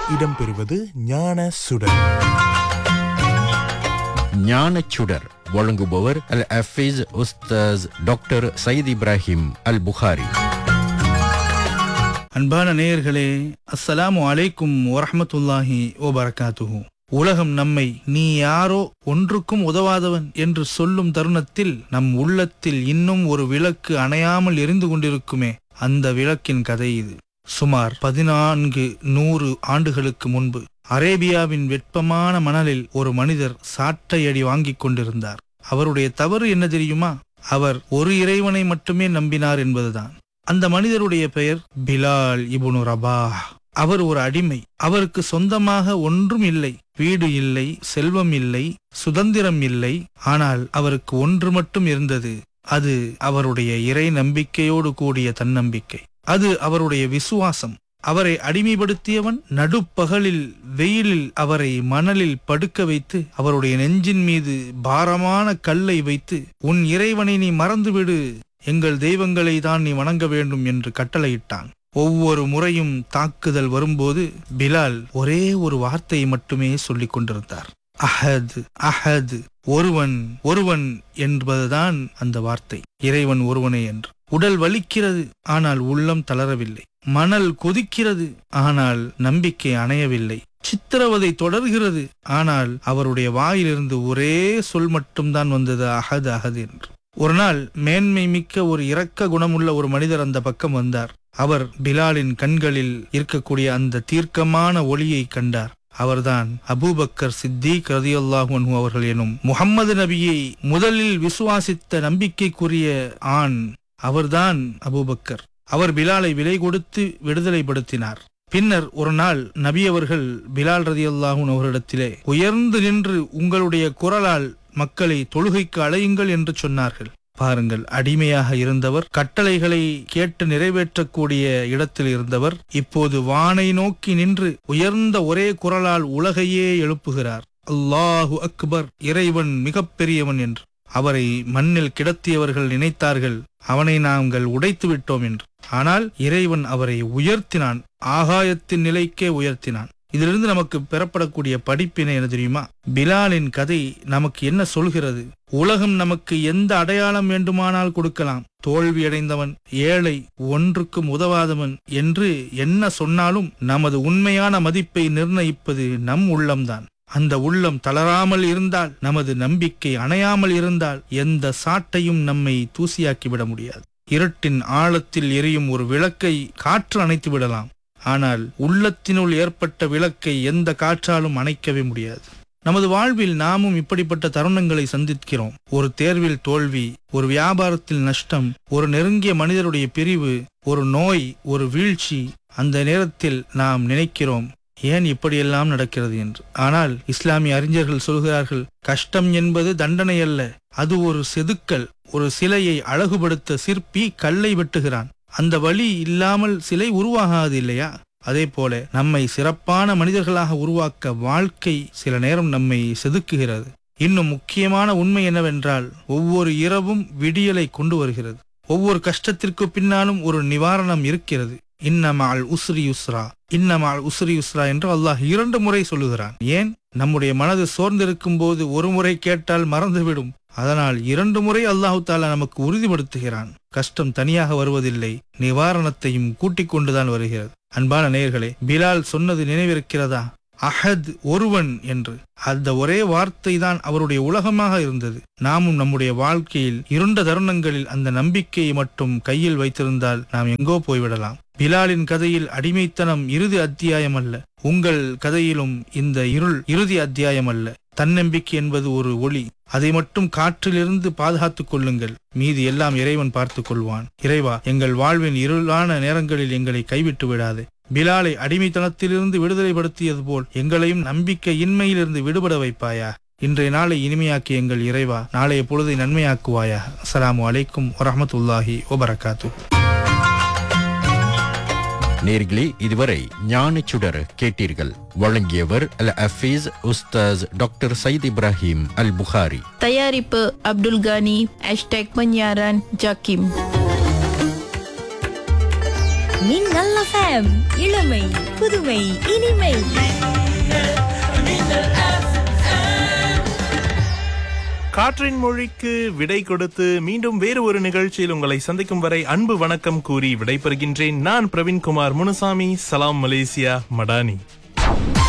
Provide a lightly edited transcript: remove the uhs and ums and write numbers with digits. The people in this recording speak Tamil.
இடம்பெறுவது ஞான சுடர். ஞானச்சுடர் வழங்குபவர் அல் ஹஃபீஸ் உஸ்தாஸ் டாக்டர் சயீத் இப்ராஹிம் அல் புகாரி. அன்பான நேயர்களே, அஸ்ஸலாமு அலைக்கும் வரஹ்மத்துல்லாஹி வபரகாத்துஹு. உலகம் நம்மை நீ யாரோ ஒன்றுக்கும் உதவாதவன் என்று சொல்லும் தருணத்தில் நம் உள்ளத்தில் இன்னும் ஒரு விளக்கு அணையாமல் எரிந்து கொண்டிருக்குமே, அந்த விளக்கின் கதை இது. சுமார் 1400 ஆண்டுகளுக்கு முன்பு அரேபியாவின் வெப்பமான மணலில் ஒரு மனிதர் சாட்டையடி வாங்கிக் கொண்டிருந்தார். அவருடைய தவறு என்ன தெரியுமா? அவர் ஒரு இறைவனை மட்டுமே நம்பினார் என்பதுதான். அந்த மனிதருடைய பெயர் பிலால் இப்னு ரபாஹ். அவர் ஒரு அடிமை. அவருக்கு சொந்தமாக ஒன்றும் இல்லை. வீடு இல்லை, செல்வம் இல்லை, சுதந்திரம் இல்லை. ஆனால் அவருக்கு ஒன்று மட்டும் இருந்தது. அது அவருடைய இறை நம்பிக்கையோடு கூடிய தன்னம்பிக்கை. அது அவருடைய விசுவாசம். அவரை அடிமைப்படுத்தியவன் நடுப்பகலில் வெயிலில் அவரை மணலில் படுக்க வைத்து அவருடைய நெஞ்சின் மீது பாரமான கல்லை வைத்து, உன் இறைவனை நீ மறந்துவிடு, எங்கள் தெய்வங்களை தான் நீ வணங்க வேண்டும் என்று கட்டளையிட்டான். ஒவ்வொரு முறையும் தாக்குதல் வரும்போது பிலால் ஒரே ஒரு வார்த்தையை மட்டுமே சொல்லிக் கொண்டிருந்தார். அஹத் அஹத், ஒருவன் ஒருவன் என்பதுதான் அந்த வார்த்தை. இறைவன் ஒருவனே என்று. உடல் வலிக்கிறது, ஆனால் உள்ளம் தளரவில்லை. மணல் கொதிக்கிறது, ஆனால் நம்பிக்கை அணையவில்லை. சித்திரவதை தொடர்கிறது, ஆனால் அவருடைய வாயிலிருந்து ஒரே சொல் மட்டும்தான் வந்தது, அஹத் அஹத் என்று. ஒரு நாள் மேன்மை மிக்க ஒரு இரக்க குணமுள்ள ஒரு மனிதர் அந்த பக்கம் வந்தார். அவர் பிலாலின் கண்களில் இருக்கக்கூடிய அந்த தீர்க்கமான ஒளியை கண்டார். அவர்தான் அபூபக்கர் சித்திக் ரலியல்லாஹு அன்ஹு அவர்கள் எனும் முஹம்மது நபியை முதலில் விசுவாசித்த நம்பிக்கைக்குரிய ஆண். அவர்தான் அபூபக்கர். அவர் பிலாலை விலை கொடுத்து விடுதலைப்படுத்தினார். பின்னர் ஒரு நாள் நபி அவர்கள் பிலால் ரலியல்லாஹு அன்ஹு அவரிடத்திலே உயர்ந்து நின்று, உங்களுடைய குரலால் மக்களை தொழுகைக்கு அழையுங்கள் என்று சொன்னார்கள். பாருங்கள், அடிமையாக இருந்தவர், கட்டளைகளை கேட்டு நிறைவேற்றக்கூடிய இடத்தில் இருந்தவர், இப்போது வானை நோக்கி நின்று உயர்ந்த ஒரே குரலால் உலகையே எழுப்புகிறார். அல்லாஹு அக்பர், இறைவன் மிகப்பெரியவன் என்று. அவரை மண்ணில் கிடத்தியவர்கள் நினைத்தார்கள், அவனை நாங்கள் உடைத்து விட்டோம் என்று. ஆனால் இறைவன் அவரை உயர்த்தினான், ஆகாயத்தின் நிலைக்கே உயர்த்தினான். இதிலிருந்து நமக்கு பெறப்படக்கூடிய படிப்பினை என்ன தெரியுமா? பிலாலின் கதை நமக்கு என்ன சொல்கிறது? உலகம் நமக்கு எந்த அடையாளம் வேண்டுமானால் கொடுக்கலாம். தோல்வியடைந்தவன், ஏழை, ஒன்றுக்கும் உதவாதவன் என்று என்ன சொன்னாலும் நமது உண்மையான மதிப்பை நிர்ணயிப்பது நம் உள்ளம்தான். அந்த உள்ளம் தளராமல் இருந்தால், நமது நம்பிக்கை அணையாமல் இருந்தால், எந்த சாட்டையும் நம்மை தூசியாக்கிவிட முடியாது. இருட்டின் ஆழத்தில் எரியும் ஒரு விளக்கை காற்று அணைத்து விடலாம், ஆனால் உள்ளத்தினுள் ஏற்பட்ட விளக்கை எந்த காற்றாலும் அணைக்கவே முடியாது. நமது வாழ்வில் நாமும் இப்படிப்பட்ட தருணங்களை சந்திக்கிறோம். ஒரு தேர்வில் தோல்வி, ஒரு வியாபாரத்தில் நஷ்டம், ஒரு நெருங்கிய மனிதருடைய பிரிவு, ஒரு நோய், ஒரு வீழ்ச்சி. அந்த நேரத்தில் நாம் நினைக்கிறோம், ஏன் இப்படியெல்லாம் நடக்கிறது என்று. ஆனால் இஸ்லாமிய அறிஞர்கள் சொல்கிறார்கள், கஷ்டம் என்பது தண்டனை அல்ல, அது ஒரு செதுக்கல். ஒரு சிலையை அழகுபடுத்த சிற்பி கல்லை வெட்டுகிறான். அந்த வழி இல்லாமல் சிலை உருவாகாது இல்லையா? அதே போல நம்மை சிறப்பான மனிதர்களாக உருவாக்க வாழ்க்கை சில நேரம் நம்மை செதுக்குகிறது. இன்னும் முக்கியமான உண்மை என்னவென்றால், ஒவ்வொரு இரவும் விடியலை கொண்டு வருகிறது. ஒவ்வொரு கஷ்டத்திற்கு பின்னாலும் ஒரு நிவாரணம் இருக்கிறது. இன்னமஅல் உஸ்ரி யுஸ்ரா, இன்னமஅல் உஸ்ரி யுஸ்ரா என்று அல்லாஹ் 2 முறை சொல்லுகிறான். ஏன்? நம்முடைய மனது சோர்ந்திருக்கும் போது ஒரு முறை கேட்டால் மறந்துவிடும். அதனால் 2 முறை அல்லாஹு தாலா நமக்கு உறுதிப்படுத்துகிறான். கஷ்டம் தனியாக வருவதில்லை, நிவாரணத்தையும் கூட்டிக் கொண்டுதான் வருகிறது. அன்பான நேயர்களே, பிலால் சொன்னது நினைவிருக்கிறதா? அஹத், ஒருவன் என்று. அந்த ஒரே வார்த்தை தான் அவருடைய உலகமாக இருந்தது. நாமும் நம்முடைய வாழ்க்கையில் இருண்ட தருணங்களில் அந்த நம்பிக்கையை மட்டும் கையில் வைத்திருந்தால் நாம் எங்கோ போய்விடலாம். பிலாலின் கதையில் அடிமைத்தனம் இறுதி அத்தியாயம் அல்ல. உங்கள் கதையிலும் இந்த இருள் இறுதி அத்தியாயம் அல்ல. தன்னம்பிக்கை என்பது ஒரு ஒளி. அதை மட்டும் காற்றிலிருந்து பாதுகாத்துக் கொள்ளுங்கள். மீதி எல்லாம் இறைவன் பார்த்துக் கொள்வான். இறைவா, எங்கள் வாழ்வின் இருளான நேரங்களில் எங்களை கைவிட்டு விடாது. பிலாலை அடிமைத்தனத்திலிருந்து விடுதலைப்படுத்தியது போல் எங்களையும் நம்பிக்கை இன்மையிலிருந்து விடுபட வைப்பாயா. இன்றைய நாளை இனிமையாக்கி எங்கள் இறைவா, நாளைய பொழுதை நன்மையாக்குவாயா. அஸ்ஸலாமு அலைக்கும் வரஹ்மத்துல்லாஹி வபரகாத்துஹு. நேர்களே, இதுவரை ஞானச்சுடர் கேட்டீர்கள். வழங்கியவர் அல் ஹஃபீஸ் உஸ்தாஸ் டாக்டர் சயீத் இப்ராஹிம் அல் புகாரி. தயாரிப்பு அப்துல் கானி. #penyiaran Jakim. மின்னல் FM, இளமை புதுமை இனிமை. காற்றின் மொழிக்கு விடை கொடுத்து மீண்டும் வேறு ஒரு நிகழ்ச்சியில் உங்களை சந்திக்கும் வரை அன்பு வணக்கம் கூறி விடைபெறுகின்றேன். நான் பிரவீன்குமார் முனுசாமி. சலாம் மலேசியா மடானி.